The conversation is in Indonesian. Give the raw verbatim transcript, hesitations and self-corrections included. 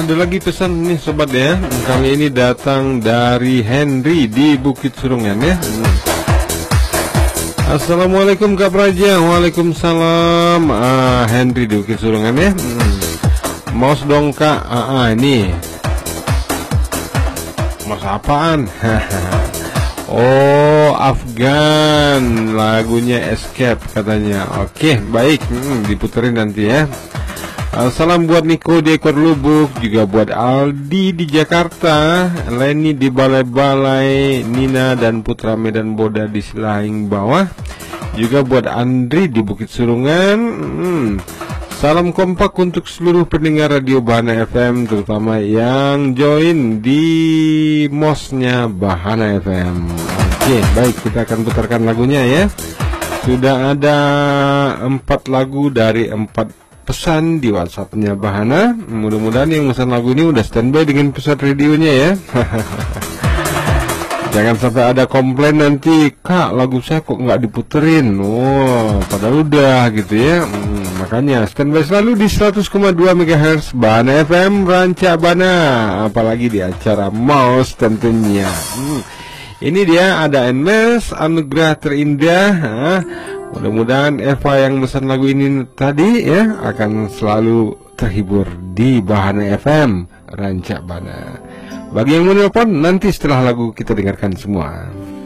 ada lagi pesan nih sobat ya. Kali ini datang dari Henry di Bukit Surungan ya. Assalamualaikum Kak Praja. Waalaikumsalam. ah, Henry di Bukit Surungan ya. Mouse dong Kak. ah, ah, Ini Mouse apaan? Oh, Afgan, lagunya Escape katanya. Oke, baik, hmm, diputerin nanti ya. Uh, salam buat Niko di Ekor Lubuk, juga buat Aldi di Jakarta, Leni di Balai-Balai, Nina dan Putra Medan Boda di Silahing Bawah, juga buat Andri di Bukit Surungan. Hmm. Salam kompak untuk seluruh pendengar Radio Bahana F M, terutama yang join di mosnya Bahana F M. Oke, baik, kita akan putarkan lagunya ya. Sudah ada empat lagu dari empat pesan di WhatsAppnya Bahana. Mudah-mudahan yang pesan lagu ini udah standby dengan pesan radionya ya. Jangan sampai ada komplain nanti, Kak lagu saya kok nggak diputerin. Oh, padahal udah gitu ya. hmm, Makanya standby selalu di seratus koma dua megahertz Bahana F M Rancak Bana, apalagi di acara Mouse tentunya. hmm. Ini dia ada Enes Anugerah Terindah. Nah, mudah-mudahan Eva yang pesan lagu ini tadi ya akan selalu terhibur di Bahana F M Rancak Bana. Bagi yang mau nelpon nanti setelah lagu kita dengarkan semua.